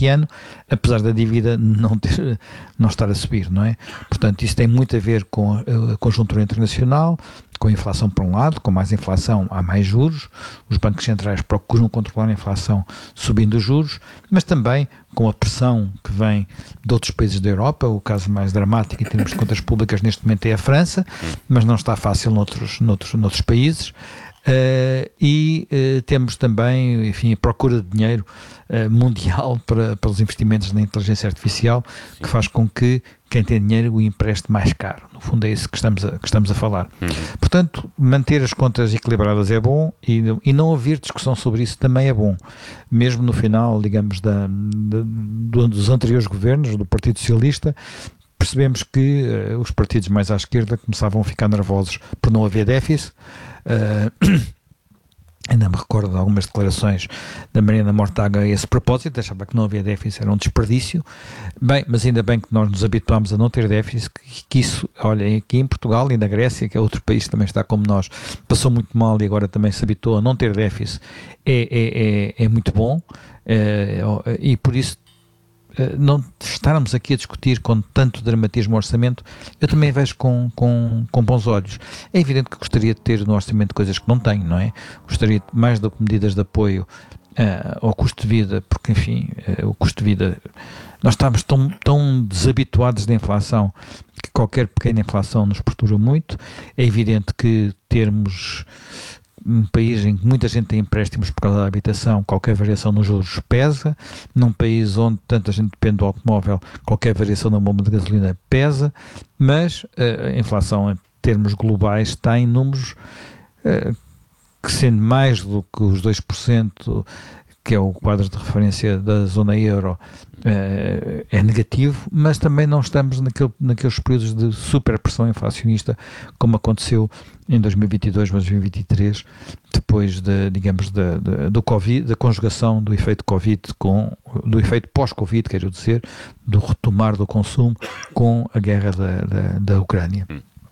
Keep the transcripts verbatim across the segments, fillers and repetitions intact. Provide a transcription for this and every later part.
este ano, apesar da dívida não, ter, não estar a subir, não é? Portanto, isso tem muito a ver com a conjuntura internacional, com a inflação por um lado, com mais inflação há mais juros, os bancos centrais procuram controlar a inflação subindo os juros, mas também com a pressão que vem de outros países da Europa. O caso mais dramático em termos de contas públicas neste momento é a França, mas não está fácil noutros, noutros, noutros países. Uh, e uh, temos também, enfim, a procura de dinheiro uh, mundial para, para os investimentos na inteligência artificial, que faz com que quem tem dinheiro o empreste mais caro. No fundo é isso que estamos a, que estamos a falar. Uhum. Portanto, manter as contas equilibradas é bom e, e não haver discussão sobre isso também é bom. Mesmo no final, digamos, da, da, dos anteriores governos, do Partido Socialista, percebemos que uh, os partidos mais à esquerda começavam a ficar nervosos por não haver déficit. Uh, ainda me recordo de algumas declarações da Mariana Mortágua a esse propósito, achava que não havia déficit, era um desperdício. Bem, mas ainda bem que nós nos habituámos a não ter déficit, que, que isso, olha, aqui em Portugal e na Grécia, que é outro país que também está como nós, passou muito mal e agora também se habituou a não ter déficit, é, é, é, é muito bom, é, e por isso não estarmos aqui a discutir com tanto dramatismo o orçamento, eu também vejo com, com, com bons olhos. É evidente que gostaria de ter no orçamento coisas que não tenho, não é? Gostaria de mais de medidas de apoio uh, ao custo de vida, porque enfim, uh, o custo de vida, nós estamos tão, tão desabituados da inflação que qualquer pequena inflação nos perturba muito. É evidente que termos um país em que muita gente tem empréstimos por causa da habitação, qualquer variação nos juros pesa. Num país onde tanta gente depende do automóvel, qualquer variação na bomba de gasolina pesa, mas uh, a inflação em termos globais está em números uh, que, sendo mais do que os dois por cento, que é o quadro de referência da zona euro, uh, é negativo, mas também não estamos naquele, naqueles períodos de super pressão inflacionista como aconteceu em dois mil e vinte e dois, dois mil e vinte e três, depois de, digamos, de, de, do Covid, da conjugação do efeito Covid com, do efeito pós-Covid, quero dizer, do retomar do consumo com a guerra da, da, da Ucrânia.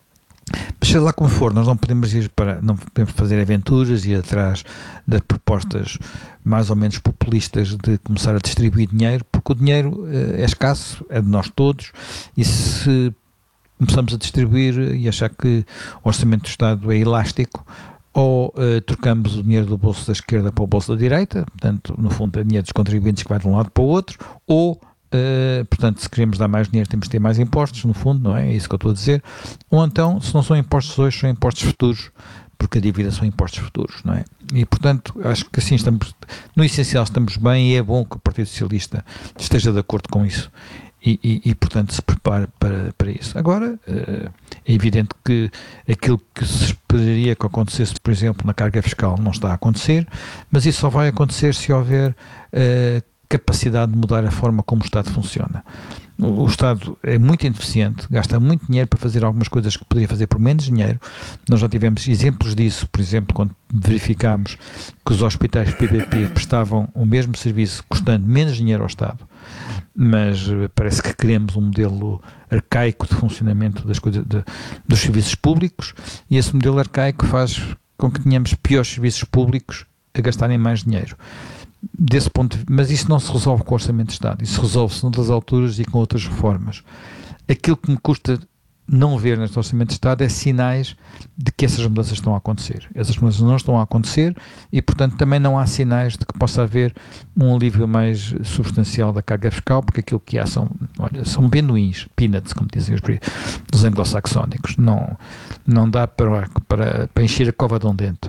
Mas seja lá como for, nós não podemos ir para, não podemos fazer aventuras e ir atrás das propostas mais ou menos populistas de começar a distribuir dinheiro, porque o dinheiro é escasso, é de nós todos, e se começamos a distribuir e achar que o orçamento do Estado é elástico, ou uh, trocamos o dinheiro do bolso da esquerda para o bolso da direita, portanto, no fundo é dinheiro dos contribuintes que vai de um lado para o outro, ou, uh, portanto, se queremos dar mais dinheiro temos de ter mais impostos, no fundo, não é? É isso que eu estou a dizer. Ou então, se não são impostos hoje, são impostos futuros, porque a dívida são impostos futuros, não é? E, portanto, acho que assim estamos, no essencial estamos bem, e é bom que o Partido Socialista esteja de acordo com isso. E, e, e, portanto, se prepare para, para isso. Agora, uh, é evidente que aquilo que se esperaria que acontecesse, por exemplo, na carga fiscal não está a acontecer, mas isso só vai acontecer se houver uh, capacidade de mudar a forma como o Estado funciona. O, o Estado é muito ineficiente, gasta muito dinheiro para fazer algumas coisas que poderia fazer por menos dinheiro. Nós já tivemos exemplos disso, por exemplo, quando verificámos que os hospitais P P P prestavam o mesmo serviço custando menos dinheiro ao Estado, mas parece que queremos um modelo arcaico de funcionamento das coisas, de, dos serviços públicos, e esse modelo arcaico faz com que tenhamos piores serviços públicos a gastarem mais dinheiro. Desse ponto de, mas isso não se resolve com o Orçamento de Estado, isso resolve-se noutras alturas e com outras reformas. Aquilo que me custa não ver neste Orçamento de Estado é sinais de que essas mudanças estão a acontecer. Essas mudanças não estão a acontecer e, portanto, também não há sinais de que possa haver um alívio mais substancial da carga fiscal, porque aquilo que há são, olha, são benuins, peanuts, como dizem os, os anglo-saxónicos. Não, não dá para, para, para encher a cova de um dente.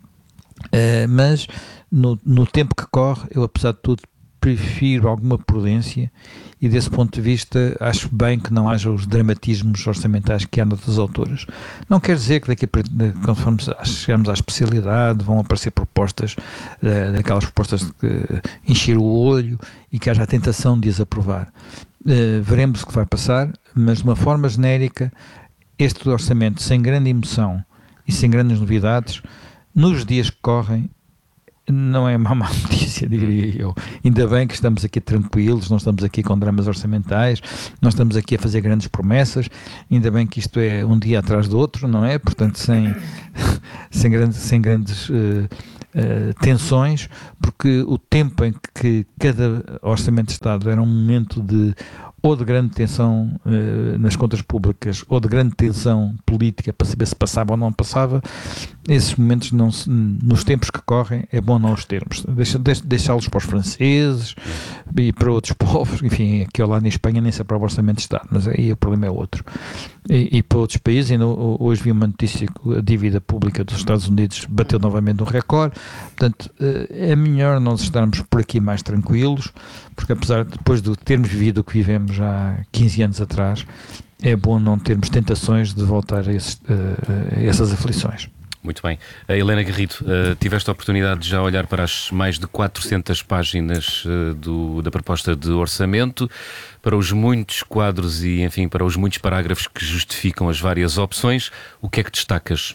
Uh, mas, no, no tempo que corre, eu, apesar de tudo, prefiro alguma prudência, e desse ponto de vista acho bem que não haja os dramatismos orçamentais que há noutras alturas. Não quer dizer que daqui a conforme chegarmos à especialidade vão aparecer propostas, uh, daquelas propostas de uh, encher o olho e que haja a tentação de as aprovar. Uh, veremos o que vai passar, mas de uma forma genérica, este orçamento sem grande emoção e sem grandes novidades, nos dias que correm, não é uma má notícia, diria eu. Ainda bem que estamos aqui tranquilos, não estamos aqui com dramas orçamentais, não estamos aqui a fazer grandes promessas, ainda bem que isto é um dia atrás do outro, não é? Portanto, sem, sem grandes, sem grandes uh, uh, tensões, porque o tempo em que cada orçamento de Estado era um momento de ou de grande tensão uh, nas contas públicas, ou de grande tensão política para saber se passava ou não passava, esses momentos, não se, nos tempos que correm, é bom não os termos. Deixa, deixa, deixá-los para os franceses e para outros povos, enfim, aqui lá na Espanha nem se aprova o orçamento de Estado, mas aí o problema é outro. E, e para outros países, ainda hoje vi uma notícia que a dívida pública dos Estados Unidos bateu novamente um recorde, portanto, é melhor nós estarmos por aqui mais tranquilos, porque apesar de depois de termos vivido o que vivemos já há quinze anos atrás, é bom não termos tentações de voltar a, esses, a essas aflições. Muito bem. A Helena Garrido, uh, tiveste a oportunidade de já olhar para as mais de quatrocentas páginas uh, do, da proposta de orçamento, para os muitos quadros e, enfim, para os muitos parágrafos que justificam as várias opções. O que é que destacas?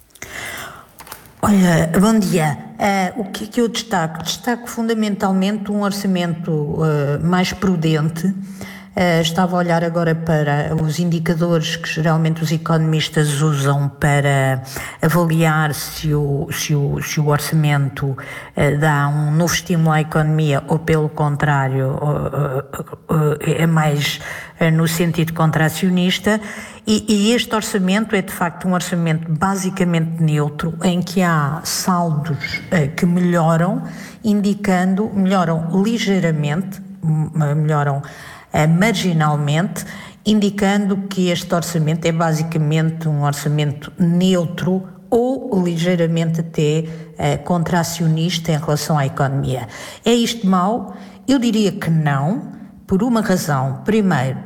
Olha, bom dia. Uh, o que é que eu destaco? Destaco fundamentalmente um orçamento uh, mais prudente. Uh, estava a olhar agora para os indicadores que geralmente os economistas usam para avaliar se o, se o, se o orçamento uh, dá um novo estímulo à economia ou, pelo contrário, uh, uh, uh, é mais uh, no sentido contracionista. E, e este orçamento é de facto um orçamento basicamente neutro, em que há saldos uh, que melhoram, indicando, melhoram ligeiramente, melhoram Uh, marginalmente, indicando que este orçamento é basicamente um orçamento neutro ou ligeiramente até uh, contracionista em relação à economia. É isto mau? Eu diria que não, por uma razão. Primeiro,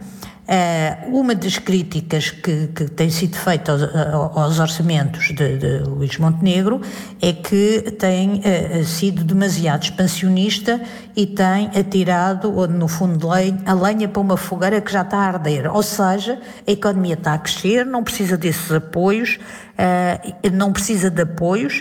uh, uma das críticas que, que tem sido feita aos, aos orçamentos de, de Luís Montenegro é que tem uh, sido demasiado expansionista e tem atirado, no fundo, a lenha para uma fogueira que já está a arder. Ou seja, a economia está a crescer, não precisa desses apoios, uh, não precisa de apoios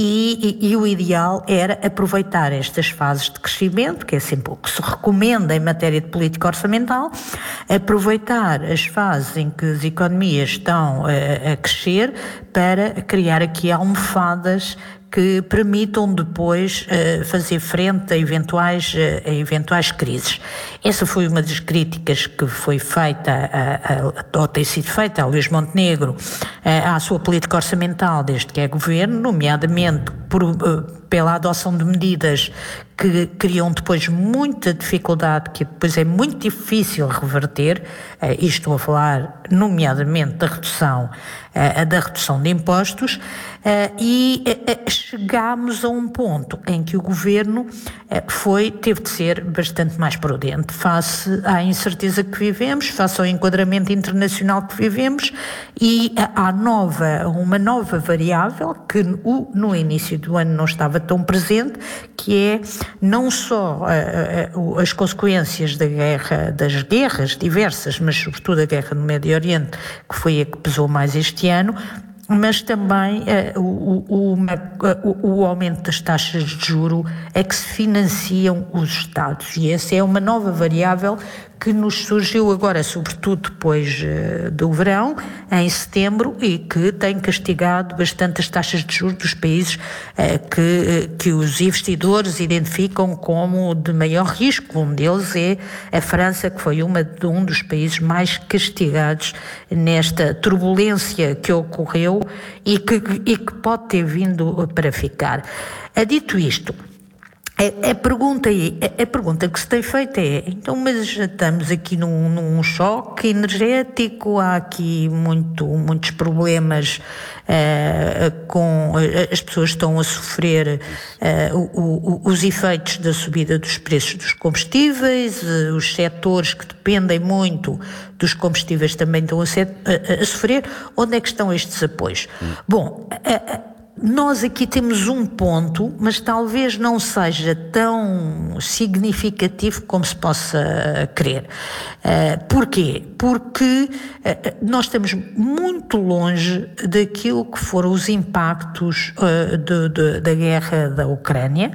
e, e, e o ideal era aproveitar estas fases de crescimento, que é sempre o que se recomenda em matéria de política orçamental, aproveitar as fases em que as economias estão uh, a crescer para criar aqui almofadas que permitam depois uh, fazer frente a eventuais, uh, a eventuais crises. Essa foi uma das críticas que foi feita, a, a, ou tem sido feita a Luís Montenegro uh, à sua política orçamental desde que é governo, nomeadamente por, uh, pela adoção de medidas que criam depois muita dificuldade, que depois é muito difícil reverter, uh, e estou a falar nomeadamente da redução, uh, da redução de impostos, uh, e uh, chegámos a um ponto em que o governo uh, foi, teve de ser bastante mais prudente face à incerteza que vivemos, face ao enquadramento internacional que vivemos e à nova, uma nova variável que no, no início do ano não estava tão presente, que é não só uh, uh, as consequências da guerra, das guerras diversas, mas sobretudo a guerra no Médio Oriente, que foi a que pesou mais este ano, mas também uh, o, o, uma, uh, o aumento das taxas de juro é que se financiam os Estados, e essa é uma nova variável que nos surgiu agora, sobretudo depois uh, do verão, em setembro, e que tem castigado bastante as taxas de juros dos países uh, que, uh, que os investidores identificam como de maior risco. Um deles é a França, que foi uma, um dos países mais castigados nesta turbulência que ocorreu e que, e que pode ter vindo para ficar. Uh, dito isto, A, a, pergunta é, a pergunta que se tem feito é, então, mas já estamos aqui num, num choque energético, há aqui muito, muitos problemas uh, com, as pessoas estão a sofrer uh, o, o, os efeitos da subida dos preços dos combustíveis, uh, os setores que dependem muito dos combustíveis também estão a, ser, a, a sofrer. Onde é que estão estes apoios? Hum. Bom, a, a, nós aqui temos um ponto, mas talvez não seja tão significativo como se possa crer. Uh, porquê? Porque uh, nós estamos muito longe daquilo que foram os impactos uh, de, de, da guerra da Ucrânia,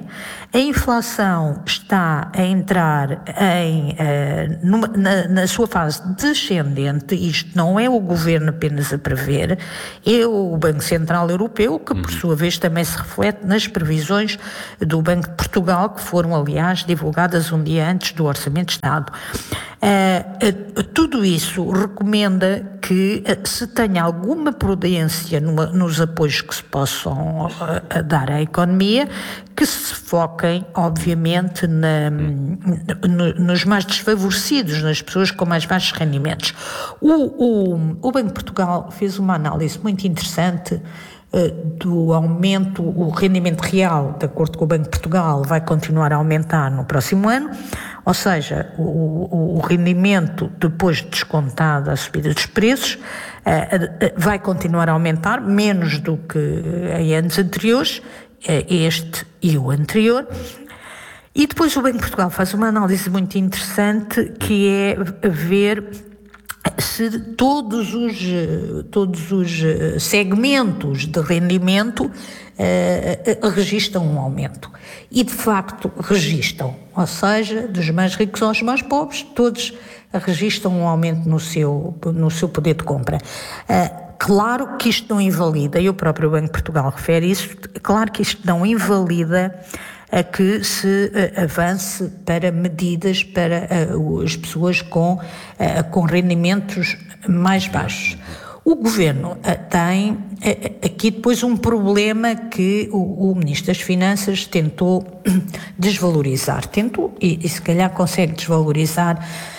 A inflação está a entrar em, uh, numa, na, na sua fase descendente. Isto não é o governo apenas a prever, é o Banco Central Europeu, que por sua vez também se reflete nas previsões do Banco de Portugal, que foram, aliás, divulgadas um dia antes do Orçamento de Estado. Uh, uh, tudo isso recomenda que uh, se tenha alguma prudência numa, nos apoios que se possam uh, dar à economia, que se foquem, obviamente, na, no, nos mais desfavorecidos, nas pessoas com mais baixos rendimentos. O, o, o Banco de Portugal fez uma análise muito interessante do aumento. O rendimento real, de acordo com o Banco de Portugal, vai continuar a aumentar no próximo ano, ou seja, o, o, o rendimento, depois de descontada a subida dos preços, vai continuar a aumentar, menos do que em anos anteriores, este e o anterior. E depois o Banco de Portugal faz uma análise muito interessante, que é ver se todos os, todos os segmentos de rendimento uh, registram um aumento. E, de facto, registram. Ou seja, dos mais ricos aos mais pobres, todos registram um aumento no seu, no seu poder de compra. Uh, claro que isto não invalida, e o próprio Banco de Portugal refere isso, claro que isto não invalida a que se uh, avance para medidas para uh, as pessoas com, uh, com rendimentos mais baixos. O Governo uh, tem uh, aqui depois um problema que o, o Ministro das Finanças tentou desvalorizar. Tentou, e, e se calhar consegue desvalorizar,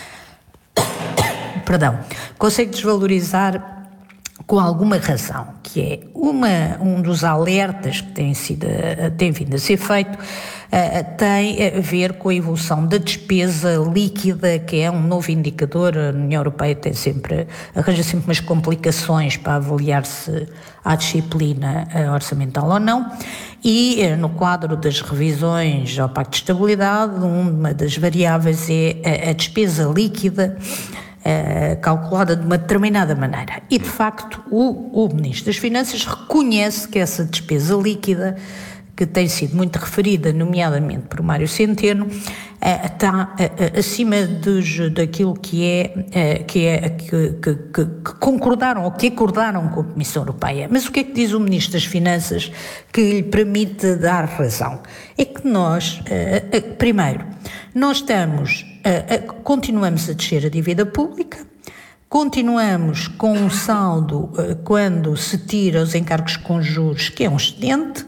perdão, consegue desvalorizar com alguma razão, que é uma, um dos alertas que tem, sido, tem vindo a ser feito, uh, tem a ver com a evolução da despesa líquida, que é um novo indicador. A União Europeia tem sempre, arranja sempre umas complicações para avaliar se há disciplina orçamental ou não, e no quadro das revisões ao Pacto de Estabilidade, uma das variáveis é a, a despesa líquida, Uh, calculada de uma determinada maneira. E, de facto, o, o Ministro das Finanças reconhece que essa despesa líquida, que tem sido muito referida, nomeadamente por Mário Centeno, uh, está uh, acima dos, daquilo que é, uh, que, é que, que, que, que concordaram ou que acordaram com a Comissão Europeia. Mas o que é que diz o Ministro das Finanças que lhe permite dar razão? É que nós, uh, uh, primeiro, nós estamos, uh, uh, continuamos a descer a dívida pública, continuamos com um saldo, uh, quando se tira os encargos com juros, que é um excedente,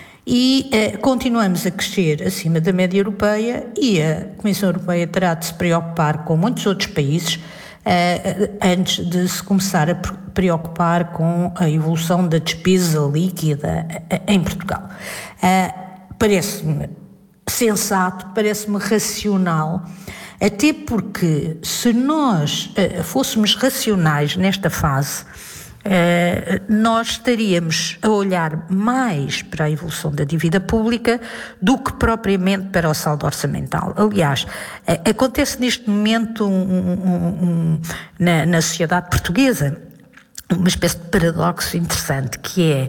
e uh, continuamos a crescer acima da média europeia, e a Comissão Europeia terá de se preocupar com muitos outros países uh, antes de se começar a preocupar com a evolução da despesa líquida uh, em Portugal. Uh, parece-me sensato, parece-me racional, até porque se nós uh, fôssemos racionais nesta fase, uh, nós estaríamos a olhar mais para a evolução da dívida pública do que propriamente para o saldo orçamental. Aliás, uh, acontece neste momento um, um, um, na, na sociedade portuguesa uma espécie de paradoxo interessante, que é,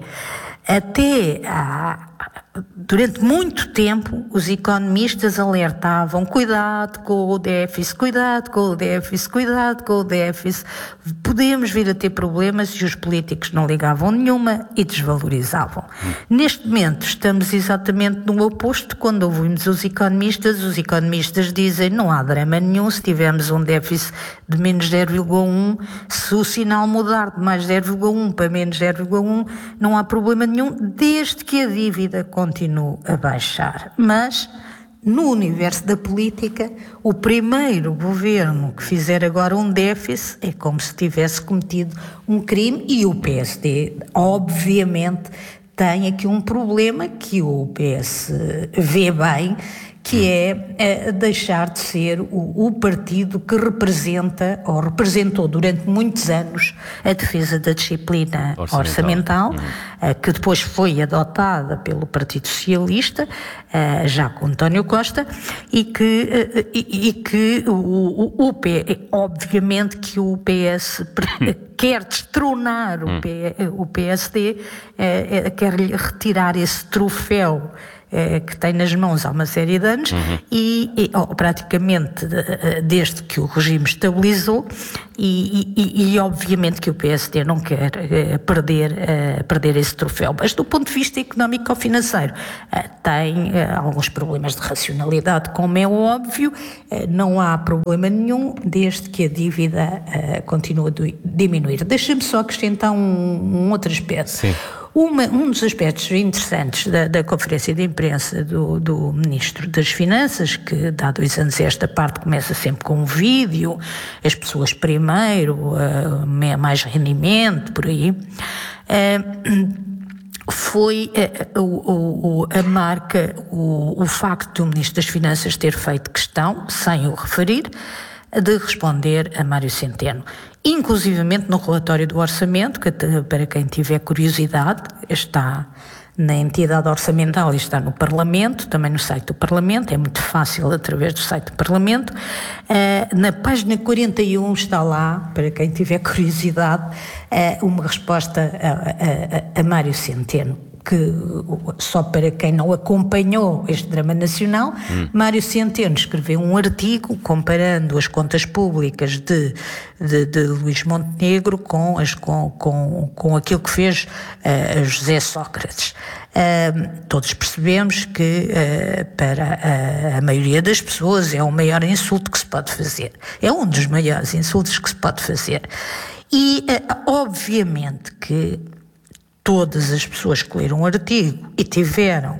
até há durante muito tempo, os economistas alertavam: cuidado com o déficit, cuidado com o déficit, cuidado com o déficit, podemos vir a ter problemas, e os políticos não ligavam nenhuma e desvalorizavam. Neste momento estamos exatamente no oposto. Quando ouvimos os economistas, os economistas dizem: não há drama nenhum se tivermos um déficit de menos zero vírgula um, se o sinal mudar de mais zero vírgula um para menos zero vírgula um, não há problema nenhum, desde que a dívida continue a baixar. Mas, no universo da política, o primeiro governo que fizer agora um déficit é como se tivesse cometido um crime, e o P S D, obviamente, tem aqui um problema que o P S vê bem, que é, é deixar de ser o, o partido que representa, ou representou durante muitos anos, a defesa da disciplina orçamental, orçamental uhum. que depois foi adotada pelo Partido Socialista, já com António Costa, e que, e, e que o, o, o P, obviamente que o P S quer destronar o, P, o P S D, quer-lhe retirar esse troféu que tem nas mãos há uma série de anos, uhum. e, e oh, praticamente desde que o regime estabilizou, e, e, e obviamente que o P S D não quer uh, perder, uh, perder esse troféu, mas do ponto de vista económico ou financeiro uh, tem uh, alguns problemas de racionalidade, como é óbvio. Uh, não há problema nenhum desde que a dívida uh, continue a diminuir. Deixa-me só acrescentar um, um outro aspecto. Sim. Uma, um dos aspectos interessantes da, da conferência de imprensa do, do Ministro das Finanças, que dá dois anos esta parte começa sempre com um vídeo, as pessoas primeiro, uh, mais rendimento, por aí, uh, foi uh, o, o, a marca, o, o facto do Ministro das Finanças ter feito questão, sem o referir, de responder a Mário Centeno. Inclusivamente no relatório do orçamento, que para quem tiver curiosidade, está na entidade orçamental e está no Parlamento, também no site do Parlamento, é muito fácil através do site do Parlamento. Uh, na página quarenta e um está lá, para quem tiver curiosidade, uh, uma resposta a, a, a Mário Centeno, que só para quem não acompanhou este drama nacional, hum. Mário Centeno escreveu um artigo comparando as contas públicas de, de, de Luís Montenegro com, as, com, com, com aquilo que fez uh, José Sócrates. Uh, todos percebemos que uh, para a, a maioria das pessoas é o maior insulto que se pode fazer. É um dos maiores insultos que se pode fazer. E uh, obviamente que todas as pessoas que leram o artigo e tiveram uh,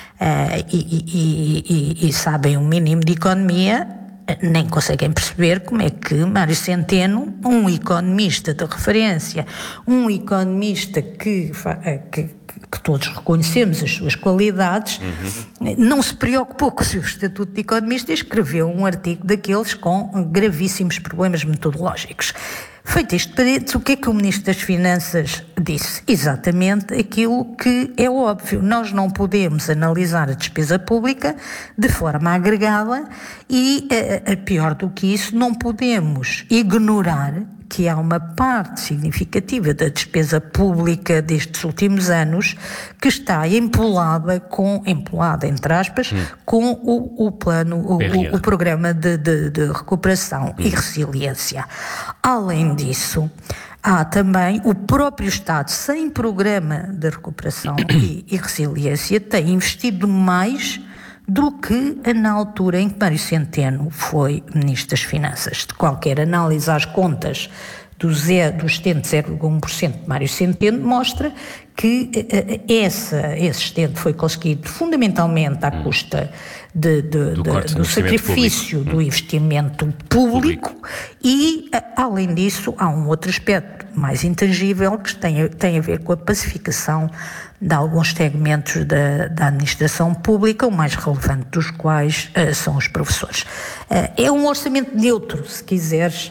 e, e, e, e sabem um mínimo de economia, uh, nem conseguem perceber como é que Mário Centeno, um economista de referência, um economista que, uh, que, que todos reconhecemos as suas qualidades, uhum. não se preocupou com o seu estatuto de economista e escreveu um artigo daqueles com gravíssimos problemas metodológicos. Feito este parênteses, o que é que o Ministro das Finanças disse? Exatamente aquilo que é óbvio. Nós não podemos analisar a despesa pública de forma agregada e, a, a pior do que isso, não podemos ignorar que há uma parte significativa da despesa pública destes últimos anos que está empolada, com, empolada entre aspas, hum. com o, o plano, o, o, o programa de, de, de recuperação hum. e resiliência. Além disso, há também o próprio Estado, sem programa de recuperação e, e resiliência, tem investido mais do que na altura em que Mário Centeno foi Ministro das Finanças. De qualquer análise às contas do, zero, do excedente zero vírgula um por cento de Mário Centeno mostra que uh, essa, esse excedente foi conseguido fundamentalmente à hum. custa de, de, do, de, do sacrifício público. do investimento público, público. E, uh, além disso, há um outro aspecto mais intangível que tem a, tem a ver com a pacificação de alguns segmentos da, da administração pública, o mais relevante dos quais uh, são os professores. Uh, é um orçamento neutro, se quiseres,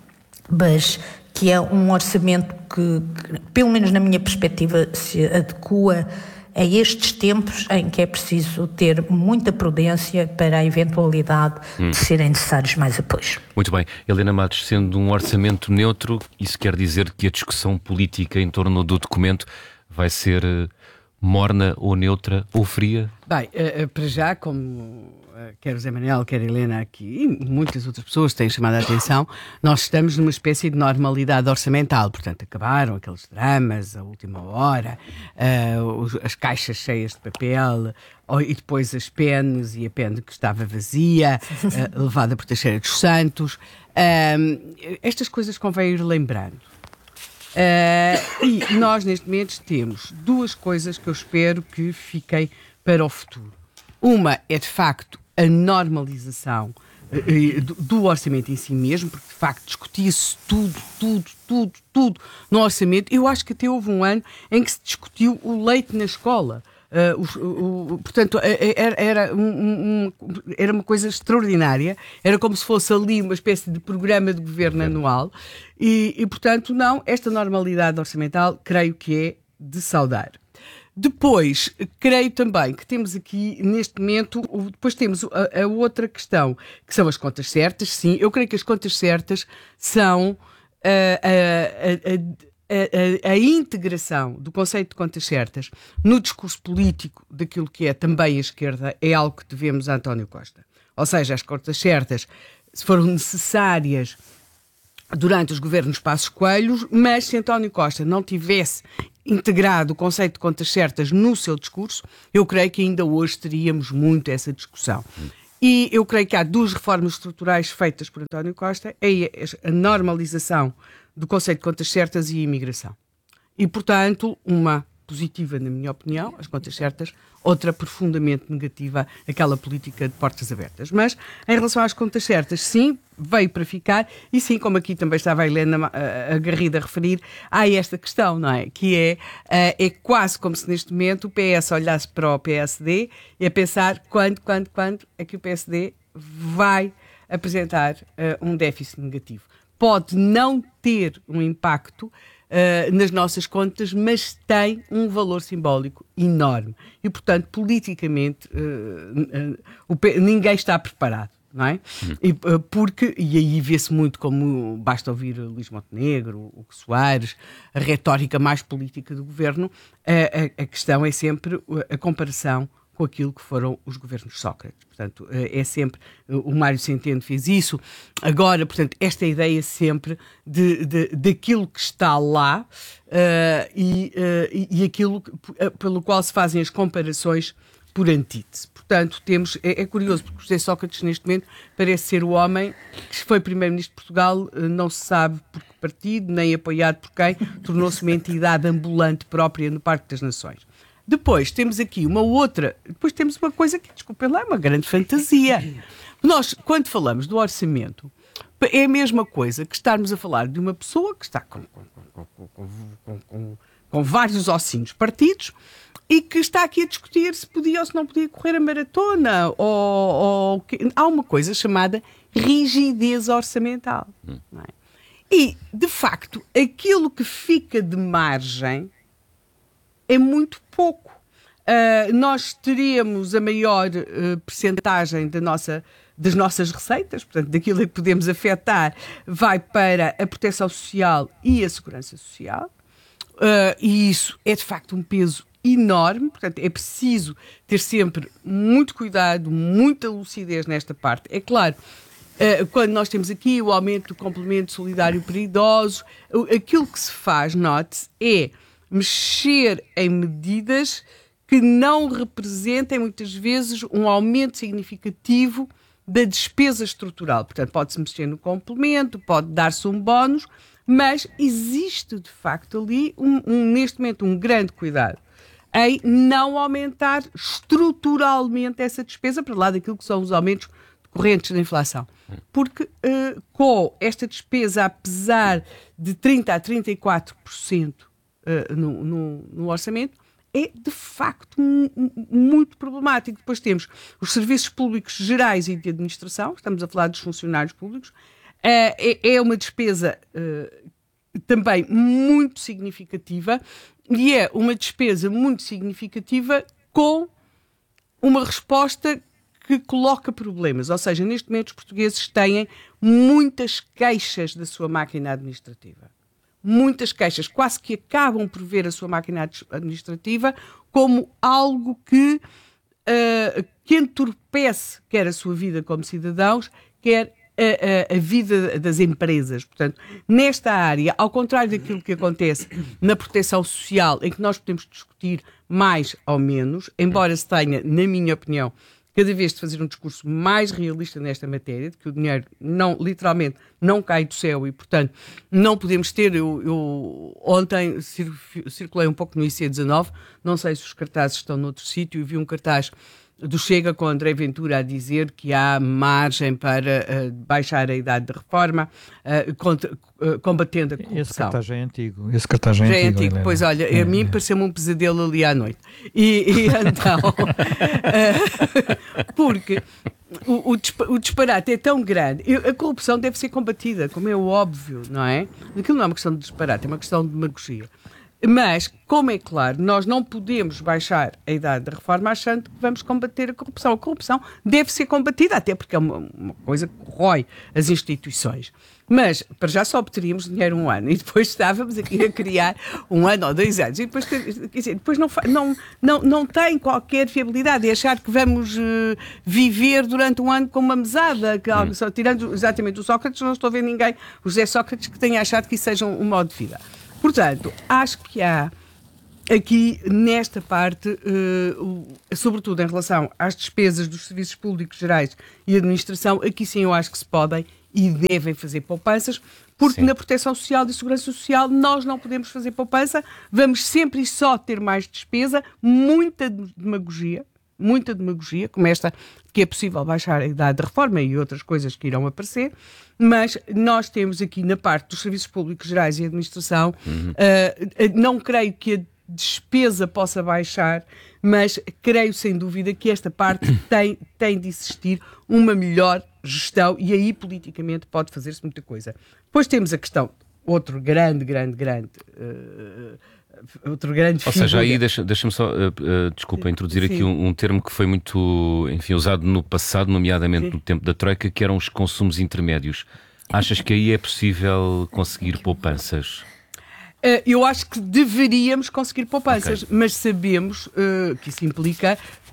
mas que é um orçamento que, que, pelo menos na minha perspectiva, se adequa a estes tempos em que é preciso ter muita prudência para a eventualidade hum. de serem necessários mais apoios. Muito bem. Helena Matos, sendo um orçamento neutro, isso quer dizer que a discussão política em torno do documento vai ser uh, morna ou neutra ou fria? Bem, uh, uh, para já, como uh, quer o Zé Manuel, quer a Helena aqui e muitas outras pessoas têm chamado a atenção, nós estamos numa espécie de normalidade orçamental. Portanto, acabaram aqueles dramas, a última hora, uh, os, as caixas cheias de papel, uh, e depois as penas e a pena que estava vazia, uh, levada por Teixeira dos Santos. Uh, estas coisas convém ir lembrando. Uh, e nós, neste momento, temos duas coisas que eu espero que fiquem para o futuro. Uma é, de facto, a normalização uh, do, do orçamento em si mesmo, porque, de facto, discutia-se tudo, tudo, tudo, tudo no orçamento. Eu acho que até houve um ano em que se discutiu o leite na escola. Uh, o, o, portanto, era, era, um, um, era uma coisa extraordinária, era como se fosse ali uma espécie de programa de governo anual e, e, portanto, não, esta normalidade orçamental creio que é de saudar. Depois, creio também que temos aqui, neste momento, depois temos a, a outra questão, que são as contas certas. Sim, eu creio que as contas certas são uh, a, a, a a, a, a integração do conceito de contas certas no discurso político daquilo que é também a esquerda é algo que devemos a António Costa. Ou seja, as contas certas foram necessárias durante os governos Passos Coelho, mas se António Costa não tivesse integrado o conceito de contas certas no seu discurso, eu creio que ainda hoje teríamos muito essa discussão. E eu creio que há duas reformas estruturais feitas por António Costa, é a normalização do conceito de contas certas e a imigração. E, portanto, uma positiva, na minha opinião, as contas certas, outra profundamente negativa, aquela política de portas abertas. Mas, em relação às contas certas, sim, veio para ficar, e sim, como aqui também estava a Helena Garrido a referir, há esta questão, não é? Que é, é quase como se neste momento o P S olhasse para o P S D e a pensar quando, quando, quando é que o P S D vai apresentar uh, um déficit negativo. Pode não ter um impacto Uh, nas nossas contas, mas tem um valor simbólico enorme. E, portanto, politicamente, uh, uh, o P... ninguém está preparado, não é? Hum. E, uh, porque, e aí vê-se muito como, basta ouvir Luís Montenegro, o Soares, a retórica mais política do governo, uh, a, a questão é sempre a comparação com aquilo que foram os governos de Sócrates. Portanto, é sempre, o Mário Centeno fez isso. Agora, portanto, esta ideia sempre de, de, daquilo que está lá uh, e, uh, e aquilo que, pelo qual se fazem as comparações por antítese. Portanto, temos, é, é curioso, porque José Sócrates, neste momento, parece ser o homem que foi primeiro-ministro de Portugal, não se sabe por que partido, nem apoiado por quem, tornou-se uma entidade ambulante própria no Parque das Nações. Depois temos aqui uma outra, depois temos uma coisa que, desculpem lá, é uma grande fantasia. Nós, quando falamos do orçamento, é a mesma coisa que estarmos a falar de uma pessoa que está com, com, com, com, com, com, com vários ossinhos partidos e que está aqui a discutir se podia ou se não podia correr a maratona. Ou, ou, há uma coisa chamada rigidez orçamental. Hum. Não é? E, de facto, aquilo que fica de margem é muito pouco. Uh, nós teríamos a maior uh, percentagem da nossa, das nossas receitas, portanto, daquilo que podemos afetar, vai para a proteção social e a segurança social. Uh, e isso é, de facto, um peso enorme. Portanto, é preciso ter sempre muito cuidado, muita lucidez nesta parte. É claro, uh, quando nós temos aqui o aumento do complemento solidário para idosos, aquilo que se faz, note-se, é mexer em medidas que não representem, muitas vezes, um aumento significativo da despesa estrutural. Portanto, pode-se mexer no complemento, pode dar-se um bónus, mas existe, de facto, ali, um, um, neste momento, um grande cuidado em não aumentar estruturalmente essa despesa para lá daquilo que são os aumentos decorrentes da inflação. Porque uh, com esta despesa, apesar de trinta a trinta e quatro por cento Uh, no, no, no orçamento, é de facto m- muito problemático. Depois temos os serviços públicos gerais e de administração, estamos a falar dos funcionários públicos, uh, é, é uma despesa uh, também muito significativa e é uma despesa muito significativa com uma resposta que coloca problemas. Ou seja, neste momento os portugueses têm muitas queixas da sua máquina administrativa. Muitas queixas, quase que acabam por ver a sua máquina administrativa como algo que, uh, que entorpece quer a sua vida como cidadãos, quer a, a, a vida das empresas. Portanto, nesta área, ao contrário daquilo que acontece na proteção social, em que nós podemos discutir mais ou menos, embora se tenha, na minha opinião, cada vez de fazer um discurso mais realista nesta matéria, de que o dinheiro não, literalmente não cai do céu e, portanto, não podemos ter. Eu, eu ontem circulei um pouco no I C dezanove, não sei se os cartazes estão noutro sítio, e vi um cartaz do Chega com André Ventura a dizer que há margem para uh, baixar a idade de reforma, uh, contra, uh, combatendo a corrupção. Esse cartaz é antigo. Esse cartaz é Já é antigo. antigo. Pois olha, é, a mim é. pareceu-me um pesadelo ali à noite. E, e então, uh, porque o, o, o disparate é tão grande. A corrupção deve ser combatida, como é óbvio, não é? Aquilo não é uma questão de disparate, é uma questão de demagogia. Mas, como é claro, nós não podemos baixar a idade da reforma achando que vamos combater a corrupção. A corrupção deve ser combatida, até porque é uma, uma coisa que corrói as instituições. Mas, para já só obteríamos dinheiro um ano e depois estávamos aqui a criar um ano ou dois anos. E depois, quer dizer, depois não, não, não, não tem qualquer fiabilidade. É achar que vamos uh, viver durante um ano com uma mesada. Que, hum. só, tirando exatamente o Sócrates, não estou a ver ninguém, o José Sócrates, que tenha achado que isso seja um, um modo de vida. Portanto, acho que há aqui, nesta parte, uh, sobretudo em relação às despesas dos serviços públicos gerais e administração, aqui sim eu acho que se podem e devem fazer poupanças, porque sim. Na proteção social e segurança social nós não podemos fazer poupança, vamos sempre e só ter mais despesa, muita demagogia, muita demagogia, como esta que é possível baixar a idade de reforma e outras coisas que irão aparecer, mas nós temos aqui na parte dos serviços públicos gerais e administração, uhum. uh, não creio que a despesa possa baixar, mas creio sem dúvida que esta parte tem, tem de existir uma melhor gestão e aí politicamente pode fazer-se muita coisa. Depois temos a questão, outro grande, grande, grande... Uh, outro grande Ou seja, aí deixa, deixa-me só, uh, uh, desculpa, introduzir Sim. aqui um, um termo que foi muito, enfim, usado no passado, nomeadamente Sim. no tempo da Troika, que eram os consumos intermédios. Achas que aí é possível conseguir poupanças? Uh, eu acho que deveríamos conseguir poupanças, okay. mas sabemos uh, que isso implica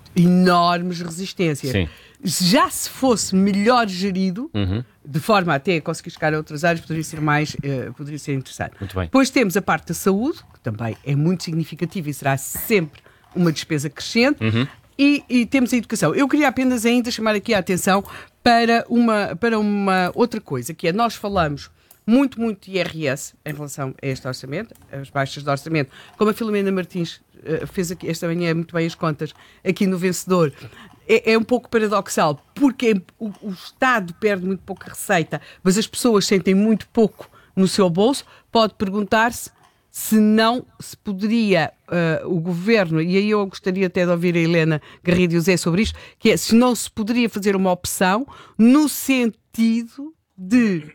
enormes resistências. Sim. Já se fosse melhor gerido, uhum. de forma até a conseguir chegar a outras áreas, poderia ser mais, uh, poderia ser interessante. Muito bem. Depois temos a parte da saúde, que também é muito significativa e será sempre uma despesa crescente, uhum. e, e temos a educação. Eu queria apenas ainda chamar aqui a atenção para uma, para uma outra coisa, que é nós falamos muito, muito de I R S em relação a este orçamento, as baixas de orçamento, como a Filomena Martins uh, fez aqui esta manhã muito bem as contas aqui no Vencedor. É, é um pouco paradoxal, porque o, o Estado perde muito pouca receita, mas as pessoas sentem muito pouco no seu bolso. Pode perguntar-se se não se poderia uh, o Governo, e aí eu gostaria até de ouvir a Helena Garrido e o Zé sobre isto, que é se não se poderia fazer uma opção no sentido de,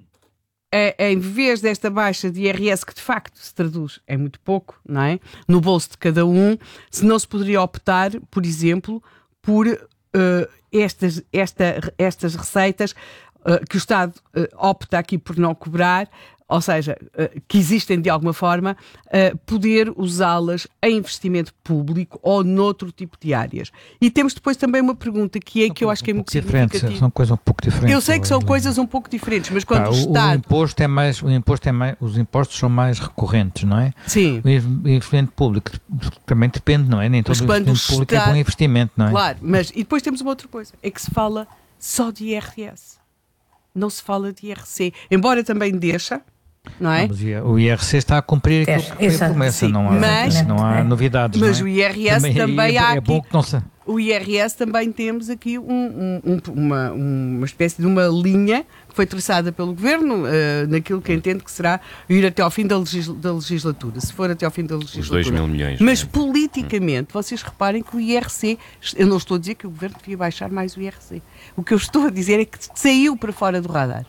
uh, em vez desta baixa de I R S, que de facto se traduz em muito pouco, não é? No bolso de cada um, se não se poderia optar, por exemplo, por uh, estas, esta, estas receitas uh, que o Estado uh, opta aqui por não cobrar, ou seja, uh, que existem de alguma forma, uh, poder usá-las em investimento público ou noutro tipo de áreas. E temos depois também uma pergunta que é são que eu acho que é muito significativa. São coisas um pouco diferentes. Eu sei que são coisas um pouco diferentes, mas quando ah, o Estado... O imposto é mais, o imposto é mais, os impostos são mais recorrentes, não é? Sim. O investimento público também depende, não é? Nem todo o investimento público Estado... é bom investimento, não é? Claro, mas e depois temos uma outra coisa, é que se fala só de I R S. Não se fala de I R C. Embora também deixa... Não é? Não, mas o I R C está a cumprir aquilo é, que foi a promessa, não há, mas, não há novidades. Mas não é? o I R S também, também há é aqui, bom que não se... o I R S também temos aqui um, um, um, uma, uma espécie de uma linha que foi traçada pelo Governo, uh, naquilo que entendo que será ir até ao fim da, legisl da legislatura, se for até ao fim da legislatura. Os dois mil milhões. Mas né? politicamente, hum. vocês reparem que o I R C, eu não estou a dizer que o Governo devia baixar mais o I R C. O que eu estou a dizer é que saiu para fora do radar.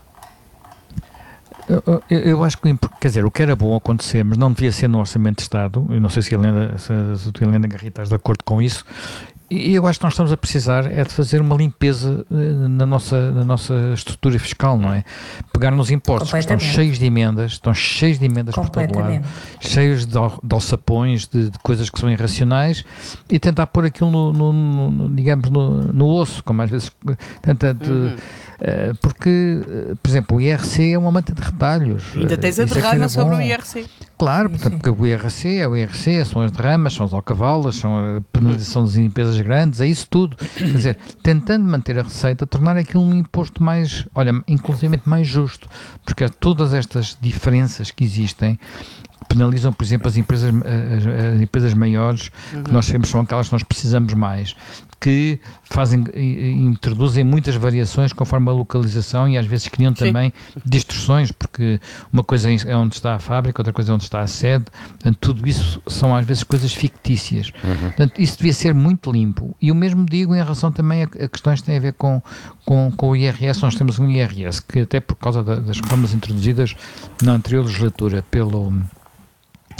Eu, eu, eu acho que, quer dizer, o que era bom acontecer, mas não devia ser no Orçamento de Estado, eu não sei se a Helena, se a, se a Helena Garrido estás de acordo com isso, e eu acho que nós estamos a precisar é de fazer uma limpeza na nossa, na nossa estrutura fiscal, não é? Pegar nos impostos que estão cheios de emendas, estão cheios de emendas por todo lado, cheios de, de alçapões, de, de coisas que são irracionais, e tentar pôr aquilo no, no, no digamos, no, no osso, como às vezes tenta de, uhum. Uh, porque, uh, por exemplo, o I R C é uma manta de retalhos. Ainda tens a derrama sobre o I R C. Claro, portanto, porque o I R C é o I R C, são as derramas, são as alcavalas, são a penalização das empresas grandes, é isso tudo. Quer dizer, tentando manter a receita, tornar aquilo um imposto mais, olha, inclusivamente mais justo, porque todas estas diferenças que existem penalizam, por exemplo, as empresas, as, as empresas maiores, uhum. que nós sabemos são aquelas que nós precisamos mais, que fazem, introduzem muitas variações conforme a localização e às vezes criam Sim. também distorções, porque uma coisa é onde está a fábrica, outra coisa é onde está a sede, portanto, tudo isso são às vezes coisas fictícias. Uhum. Portanto, isso devia ser muito limpo. E o mesmo digo em relação também a, a questões que têm a ver com, com, com o I R S. Nós temos um I R S que até por causa da, das reformas introduzidas na anterior legislatura pelo...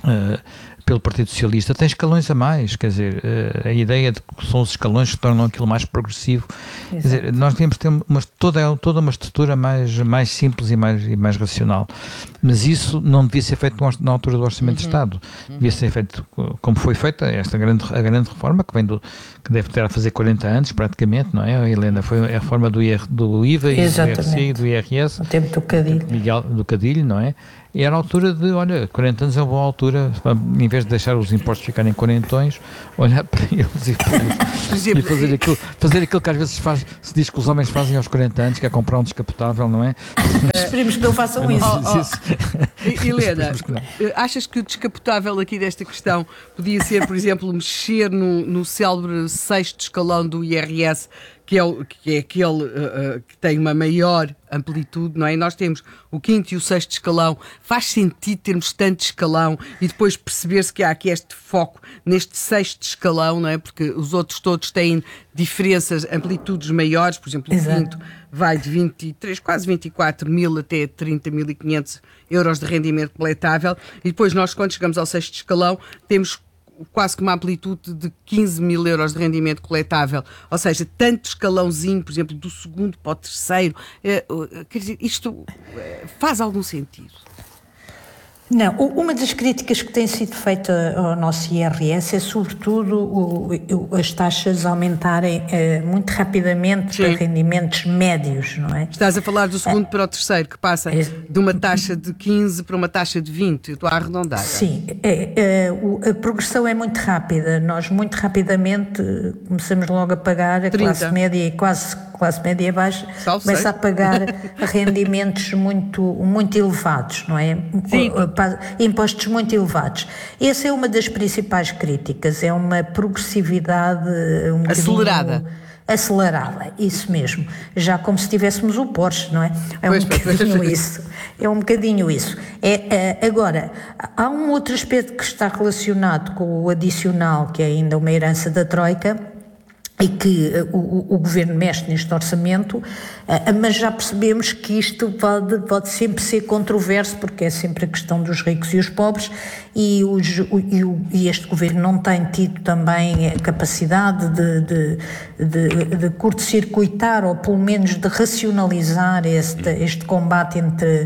uh, pelo Partido Socialista, tem escalões a mais, quer dizer, uh, a ideia de que são os escalões que tornam aquilo mais progressivo. Exato. Quer dizer, nós temos que ter uma, toda, toda uma estrutura mais, mais simples e mais, e mais racional, mas isso não devia ser feito na altura do Orçamento uhum. de Estado, uhum. devia ser feito como foi feita esta grande, a grande reforma, que vem do, que deve ter a fazer quarenta anos praticamente, não é, Helena? Foi a reforma do, I R, do I V A e do I R C e do I R S, o tempo do Cadilho. Miguel, do Cadilho, não é? E era a altura de, olha, quarenta anos é uma boa altura, em vez de deixar os impostos ficarem quarentões, olhar para eles e, e fazer, aquilo, fazer aquilo que às vezes faz, se diz que os homens fazem aos quarenta anos, que é comprar um descapotável, não é? Esperemos que não façam isso. Oh, oh. Helena, achas que o descapotável aqui desta questão podia ser, por exemplo, mexer no, no célebre sexto escalão do I R S, que é, o, que é aquele uh, uh, que tem uma maior amplitude, não é? E nós temos o quinto e o sexto escalão. Faz sentido termos tanto escalão e depois perceber-se que há aqui este foco neste sexto escalão, não é? Porque os outros todos têm diferenças, amplitudes maiores. Por exemplo, o Exato. quinto vai de vinte e três, quase vinte e quatro mil até trinta mil e quinhentos euros de rendimento coletável. E depois nós, quando chegamos ao sexto escalão, temos quase que uma amplitude de quinze mil euros de rendimento coletável, ou seja, tanto escalãozinho, por exemplo, do segundo para o terceiro, é, quer dizer, isto faz algum sentido? Não, uma das críticas que tem sido feita ao nosso I R S é sobretudo o, o, as taxas aumentarem uh, muito rapidamente Sim. para rendimentos médios, não é? Estás a falar do segundo uh, para o terceiro, que passa é, de uma taxa de quinze para uma taxa de vinte, eu estou a arredondar. Sim, é, é, o, a progressão é muito rápida, nós muito rapidamente começamos logo a pagar a trinta. Classe média e quase classe média e baixa, Salve começa sei. a pagar rendimentos muito, muito elevados, não é? Sim. Impostos muito elevados. Essa é uma das principais críticas, é uma progressividade um acelerada. Acelerada, isso mesmo. Já como se tivéssemos o Porsche, não é? É pois, um bocadinho pois. isso. É um bocadinho isso. É, é, agora, há um outro aspecto que está relacionado com o adicional, que é ainda uma herança da Troika, e que uh, o, o Governo mexe neste orçamento, uh, mas já percebemos que isto pode, pode sempre ser controverso, porque é sempre a questão dos ricos e os pobres, e, os, o, e, o, e este Governo não tem tido também a capacidade de, de, de, de curto-circuitar, ou pelo menos de racionalizar este, este combate entre,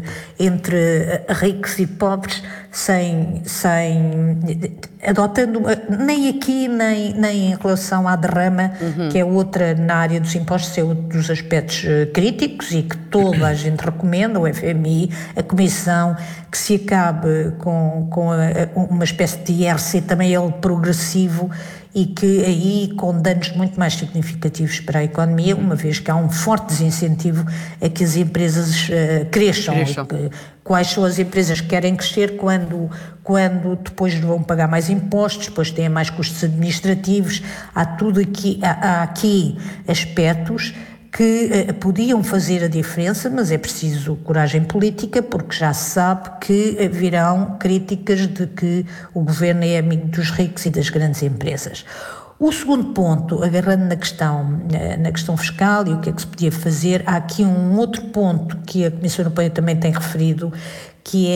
entre ricos e pobres, sem, sem adotando, nem aqui, nem, nem em relação à derrama, uhum. que é outra na área dos impostos, é outro dos aspectos uh, críticos e que toda a gente recomenda, o F M I, a Comissão, que se acabe com, com a, a, uma espécie de I R C, também ele progressivo, e que aí com danos muito mais significativos para a economia, uma vez que há um forte desincentivo a que as empresas uh, cresçam. cresçam. Que, quais são as empresas que querem crescer quando, quando depois vão pagar mais impostos, depois têm mais custos administrativos, há tudo aqui, há, há aqui aspectos que uh, podiam fazer a diferença, mas é preciso coragem política, porque já se sabe que uh, virão críticas de que o governo é amigo dos ricos e das grandes empresas. O segundo ponto, agarrando na questão, na questão fiscal e o que é que se podia fazer, há aqui um outro ponto que a Comissão Europeia também tem referido, que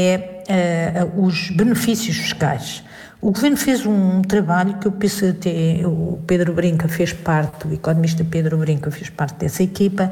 é uh, os benefícios fiscais. O Governo fez um trabalho que eu penso até o Pedro Brinca fez parte, o economista Pedro Brinca fez parte dessa equipa,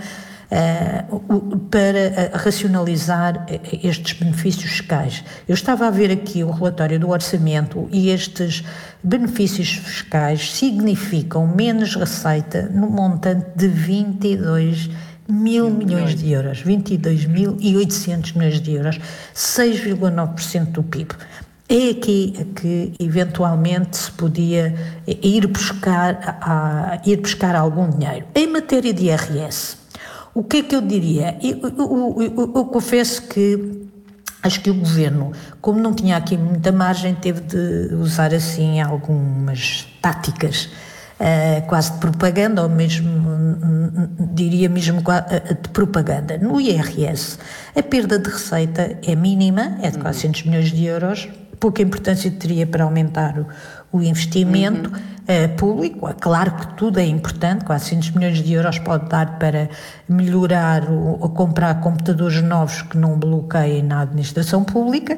uh, para racionalizar estes benefícios fiscais. Eu estava a ver aqui o relatório do orçamento e estes benefícios fiscais significam menos receita no montante de vinte e dois mil milhões de euros, vinte e dois mil e oitocentos milhões de euros, seis vírgula nove por cento do P I B. É aqui que eventualmente se podia ir buscar, a, ir buscar algum dinheiro. Em matéria de I R S, o que é que eu diria? Eu, eu, eu, eu, eu confesso que acho que o Governo, como não tinha aqui muita margem, teve de usar assim algumas táticas Uh, quase de propaganda, ou mesmo, diria mesmo de propaganda. No I R S, a perda de receita é mínima, é de quatrocentos milhões de euros, pouca importância teria para aumentar o, o investimento uhum. uh, público. É claro que tudo é importante, quatrocentos milhões de euros pode dar para melhorar ou, ou comprar computadores novos que não bloqueiem na administração pública,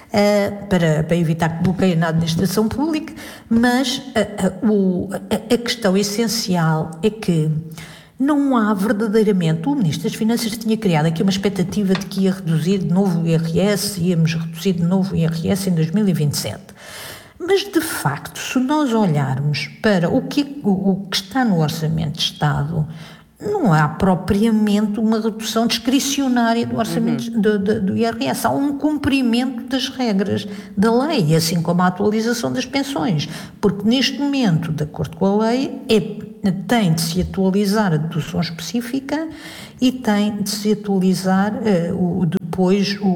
uh, para, para evitar que bloqueiem na administração pública, mas uh, uh, o, a, a questão essencial é que não há verdadeiramente, o Ministro das Finanças tinha criado aqui uma expectativa de que ia reduzir de novo o I R S, íamos reduzir de novo o I R S em dois mil e vinte e sete. Mas, de facto, se nós olharmos para o que, o, o que está no Orçamento de Estado, não há propriamente uma redução discricionária do orçamento uhum. do, do, do I R S. Há um cumprimento das regras da lei, assim como a atualização das pensões. Porque, neste momento, de acordo com a lei, é tem de se atualizar a dedução específica e tem de se atualizar uh, o, depois o,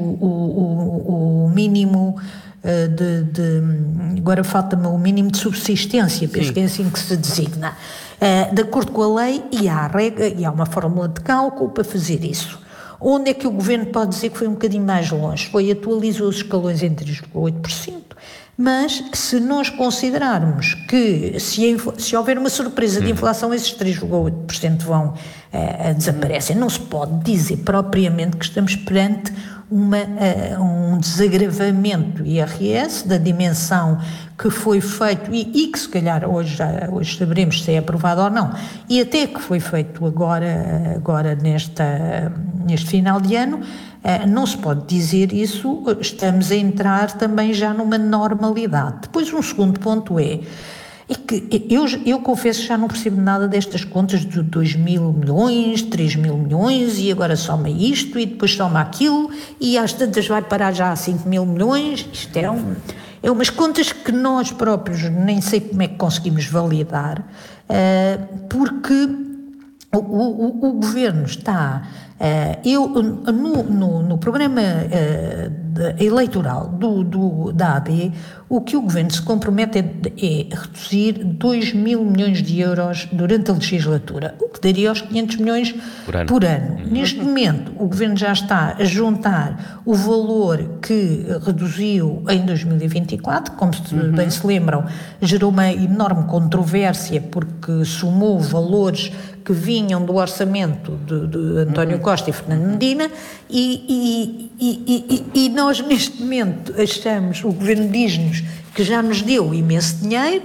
o, o mínimo uh, de, de... Agora falta-me o mínimo de subsistência, penso que é assim que se designa. Uh, de acordo com a lei, e há, regra, e há uma fórmula de cálculo para fazer isso. Onde é que o Governo pode dizer que foi um bocadinho mais longe? Foi atualizou os escalões em três vírgula oito por cento. Mas se nós considerarmos que se, se houver uma surpresa de inflação, esses três vírgula oito por cento vão uh, desaparecem. Não se pode dizer propriamente que estamos perante uma, uh, um desagravamento do I R S, da dimensão que foi feito e, e que se calhar hoje, já, hoje saberemos se é aprovado ou não, e até que foi feito agora, agora nesta, neste final de ano. Uh, não se pode dizer isso, estamos a entrar também já numa normalidade. Depois um segundo ponto é, é que eu, eu confesso que já não percebo nada destas contas de dois mil milhões, três mil milhões e agora soma isto e depois soma aquilo e às tantas vai parar já a cinco mil milhões, isto é, um, é umas contas que nós próprios nem sei como é que conseguimos validar, uh, porque o, o, o Governo está... Uh, eu, no, no, no programa uh, de, eleitoral do, do, da A D, o que o Governo se compromete é, é reduzir dois mil milhões de euros durante a legislatura, o que daria os quinhentos milhões por ano. Por ano. Uhum. Neste momento, o Governo já está a juntar o valor que reduziu em dois mil e vinte e quatro, como se, uhum. bem se lembram, gerou uma enorme controvérsia porque somou valores que vinham do orçamento de, de António Costa e Fernando Medina e, e, e, e, e nós neste momento achamos, o Governo diz-nos que já nos deu imenso dinheiro,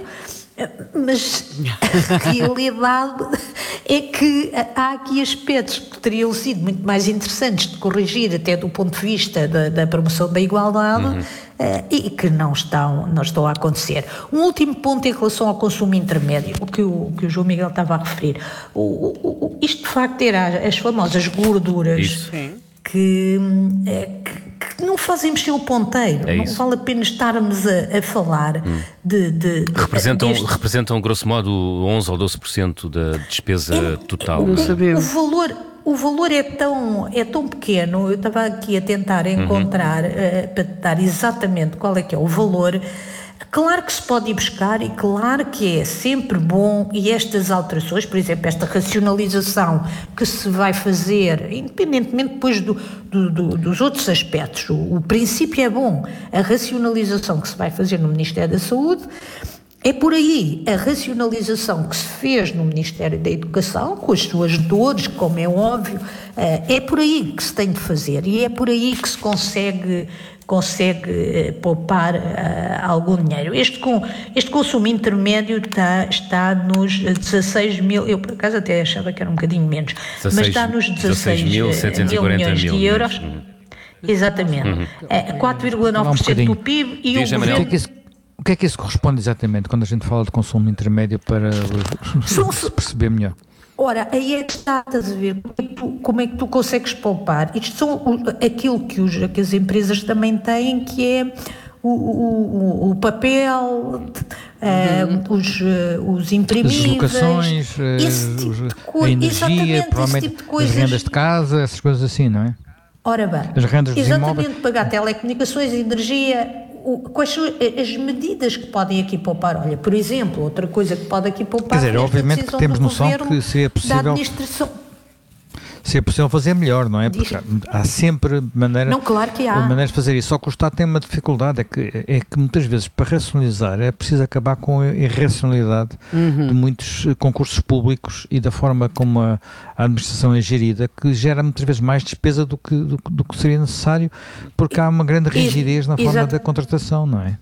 mas a realidade é que há aqui aspectos que teriam sido muito mais interessantes de corrigir até do ponto de vista da, da promoção da igualdade uhum. uh, e que não estão, não estão a acontecer. Um último ponto em relação ao consumo intermédio, o que o, que o João Miguel estava a referir. O, o, o, isto de facto era as famosas gorduras que, que que não fazem mexer o ponteiro, é não vale a pena estarmos a, a falar hum. de, de, de representam, deste... representam grosso modo onze ou doze por cento da despesa é, total. O, o, o, valor, o valor é tão, é tão pequeno, eu estava aqui a tentar encontrar uhum. uh, para dar exatamente qual é que é o valor. Claro que se pode ir buscar e claro que é sempre bom, e estas alterações, por exemplo, esta racionalização que se vai fazer, independentemente depois do, do, do, dos outros aspectos, o, o princípio é bom, a racionalização que se vai fazer no Ministério da Saúde, é por aí, a racionalização que se fez no Ministério da Educação, com as suas dores, como é óbvio, é por aí que se tem de fazer e é por aí que se consegue... consegue uh, poupar uh, algum dinheiro. Este, com, este consumo intermédio está, está nos dezasseis mil, eu por acaso até achava que era um bocadinho menos, dezasseis, mas está nos dezasseis mil milhões de euros. Uhum. Exatamente. Uhum. É, quatro vírgula nove por cento um do P I B e o governo... O que, é que isso, o que é que isso corresponde exatamente quando a gente fala de consumo intermédio para se perceber melhor? Ora, aí é que está a ver como é que tu, como é que tu consegues poupar. Isto são o, aquilo que, os, que as empresas também têm, que é o, o, o papel, uhum. uh, os, uh, os imprimíveis, as locações, esse tipo os, de coisa, a energia, provavelmente tipo de coisas. As rendas de casa, essas coisas assim, não é? Ora bem, as rendas dos exatamente, imóveis. Pagar telecomunicações, energia... Quais são as medidas que podem aqui poupar? Olha, por exemplo, outra coisa que pode aqui poupar... Quer dizer, obviamente que temos noção que seria possível... administração... se é possível fazer melhor, não é? Porque há, há sempre maneira, não, claro que há. maneiras de fazer isso. Só que o Estado tem uma dificuldade, é que, é que muitas vezes para racionalizar é preciso acabar com a irracionalidade uhum. de muitos concursos públicos e da forma como a, a administração é gerida, que gera muitas vezes mais despesa do que, do, do que seria necessário, porque há uma grande rigidez na forma Exato. da contratação, não é?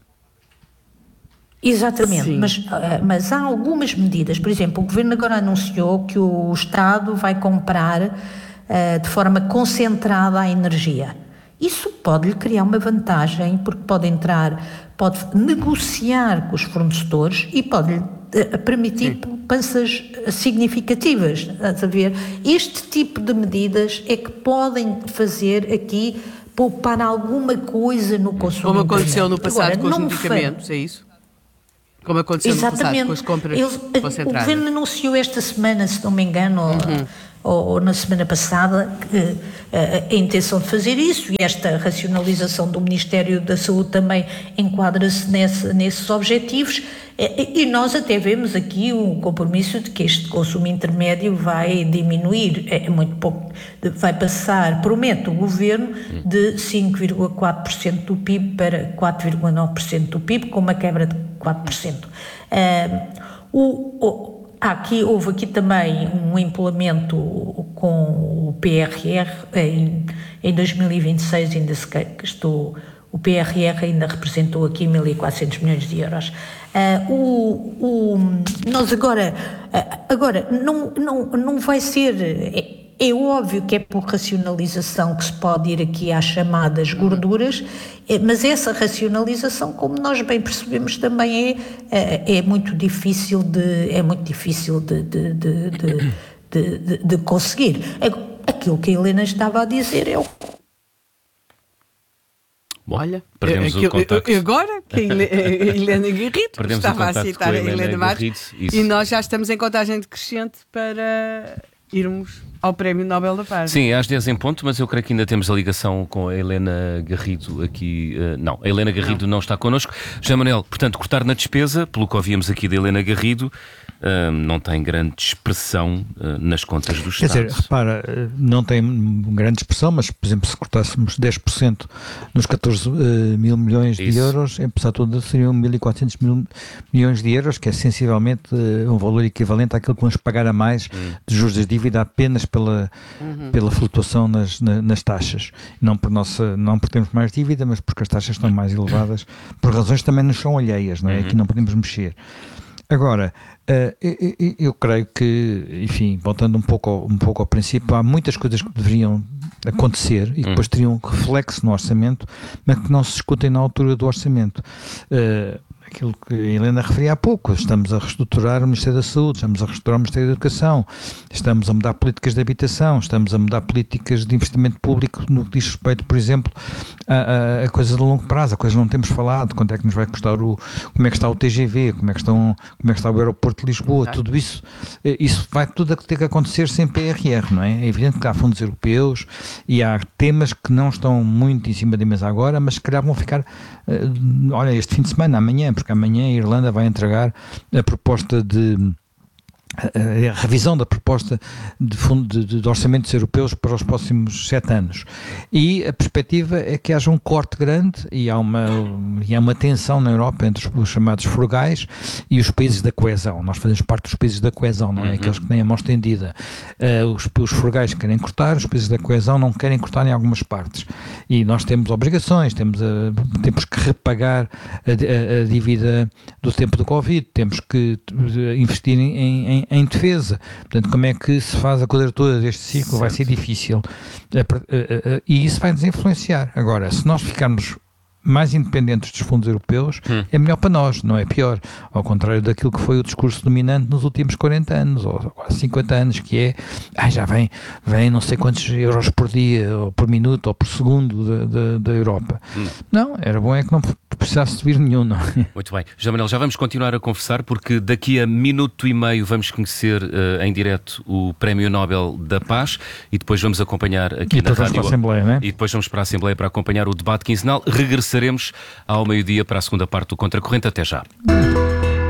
Exatamente, mas, mas há algumas medidas. Por exemplo, o Governo agora anunciou que o Estado vai comprar uh, de forma concentrada a energia. Isso pode-lhe criar uma vantagem, porque pode entrar, pode negociar com os fornecedores e pode-lhe uh, permitir Sim. poupanças significativas. Estás a ver? Este tipo de medidas é que podem fazer aqui poupar alguma coisa no consumo. Como aconteceu no passado agora, com os medicamentos, é isso? Como aconteceu Exatamente. no passado com as compras Eles, concentradas. O Governo anunciou esta semana, se não me engano, uhum. ou, ou na semana passada, que, a, a intenção de fazer isso, e esta racionalização do Ministério da Saúde também enquadra-se nesse, nesses objetivos, e, e nós até vemos aqui um compromisso de que este consumo intermédio vai diminuir, é muito pouco, vai passar, promete o Governo, de cinco vírgula quatro por cento do P I B para quatro vírgula nove por cento do P I B, com uma quebra de quatro por cento. Uh, o, o, aqui, houve aqui também um implemento com o P R R, em, em dois mil e vinte e seis ainda se gastou, o P R R ainda representou aqui mil e quatrocentos milhões de euros. Uh, o, o, nós agora, uh, agora não, não, não vai ser... É, É óbvio que é por racionalização que se pode ir aqui às chamadas gorduras, mas essa racionalização, como nós bem percebemos, também é, é muito difícil de, é muito difícil de, de, de, de, de, de, de conseguir. Aquilo que a Helena estava a dizer é o... Bom, olha, perdemos eu, o contacto. Eu, agora, que a Helena Guerrito estava a citar a Helena Matos, e nós já estamos em contagem decrescente para... irmos ao Prémio Nobel da Paz. Sim, às dez em ponto, mas eu creio que ainda temos a ligação com a Helena Garrido aqui. Uh, não, a Helena Garrido não, não está connosco. José Manuel, portanto, cortar na despesa, pelo que ouvíamos aqui da Helena Garrido, uh, não tem grande expressão uh, nas contas do Estado. Quer dizer, repara, não tem grande expressão, mas, por exemplo, se cortássemos dez por cento nos catorze mil milhões de Isso. euros, em passar tudo seriam mil e quatrocentos mil milhões de euros, que é sensivelmente uh, um valor equivalente àquilo que vamos pagar a mais hum. de juros das dívidas apenas pela, uhum. pela flutuação nas, na, nas taxas. Não por, nossa, não por termos mais dívida, mas porque as taxas estão mais elevadas, por razões que também nos são alheias, não é? Uhum. Aqui não podemos mexer. Agora, uh, eu, eu, eu creio que, enfim, voltando um pouco, ao, um pouco ao princípio, há muitas coisas que deveriam acontecer e que depois teriam reflexo no orçamento, mas que não se discutem na altura do orçamento. Uh, Aquilo que a Helena referia há pouco, estamos a reestruturar o Ministério da Saúde, estamos a reestruturar o Ministério da Educação, estamos a mudar políticas de habitação, estamos a mudar políticas de investimento público no que diz respeito, por exemplo, a, a, a coisas de longo prazo, a coisas que não temos falado, quanto é que nos vai custar o, como é que está o T G V, como é que, estão, como é que está o aeroporto de Lisboa, tudo isso, isso vai tudo ter que acontecer sem P R R, não é? É evidente que há fundos europeus e há temas que não estão muito em cima da mesa agora, mas se calhar vão ficar, uh, olha, este fim de semana, amanhã, porque amanhã a Irlanda vai entregar a proposta de a, a revisão da proposta de, fundo, de, de orçamentos europeus para os próximos sete anos. E a perspectiva é que haja um corte grande e há uma, e há uma tensão na Europa entre os, os chamados frugais e os países da coesão. Nós fazemos parte dos países da coesão, não é? Uhum. Aqueles que têm a mão estendida. Uh, os, os frugais querem cortar, os países da coesão não querem cortar em algumas partes. E nós temos obrigações, temos, a, temos que repagar a, a, a dívida do tempo do Covid, temos que investir em, em em defesa. Portanto, como é que se faz a quadratura deste ciclo? Certo. Vai ser difícil. E isso vai nos influenciar. Agora, se nós ficarmos mais independentes dos fundos europeus, hum. é melhor para nós, não é pior. Ao contrário daquilo que foi o discurso dominante nos últimos quarenta anos, ou quase cinquenta anos, que é, ah, já vem, vem não sei quantos euros por dia, ou por minuto, ou por segundo da, da, da Europa. Hum. Não, era bom é que não precisasse subir nenhum, não. Muito bem. José Manuel, já vamos continuar a conversar, porque daqui a minuto e meio vamos conhecer uh, em direto o Prémio Nobel da Paz e depois vamos acompanhar aqui e na rádio. Para a Assembleia, não é? E depois vamos para a Assembleia para acompanhar o debate quinzenal. Regressaremos ao meio-dia para a segunda parte do Contracorrente. Até já.